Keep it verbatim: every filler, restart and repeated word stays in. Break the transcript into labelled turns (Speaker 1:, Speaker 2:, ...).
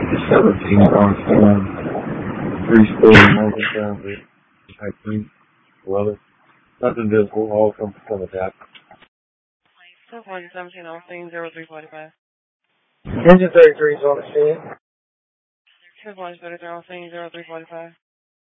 Speaker 1: seventeen on storm, three-story multi-town type thing. Weather. Nothing visible, all from, from the tap.
Speaker 2: one seventeen on scene, zero three forty-five.
Speaker 3: Engine thirty-three is on the scene.
Speaker 2: one thirty-three on scene, zero three forty-five.